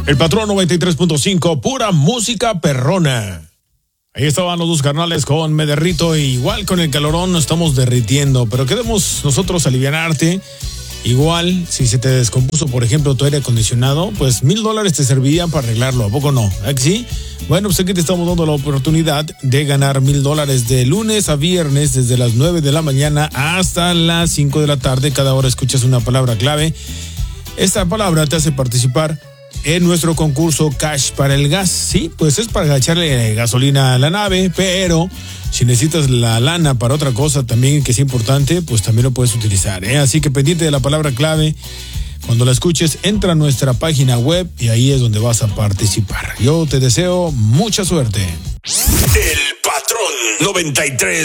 El Patrón 93.5, pura música perrona. Ahí estaban los dos carnales con Me Derrito. Igual con el calorón nos estamos derritiendo, pero queremos nosotros alivianarte. Igual, si se te descompuso, por ejemplo, tu aire acondicionado, pues $1,000 te servirían para arreglarlo, ¿a poco no? ¿Ah, que sí? Bueno, pues aquí te estamos dando la oportunidad de ganar $1,000 de lunes a viernes, desde las 9 de la mañana hasta las 5 de la tarde. Cada hora escuchas una palabra clave. Esta palabra te hace participar en nuestro concurso Cash para el Gas. Sí, pues es para echarle gasolina a la nave, pero si necesitas la lana para otra cosa también que es importante, pues también lo puedes utilizar, ¿eh? Así que pendiente de la palabra clave. Cuando la escuches, entra a nuestra página web y ahí es donde vas a participar. Yo te deseo mucha suerte. El Patrón 93.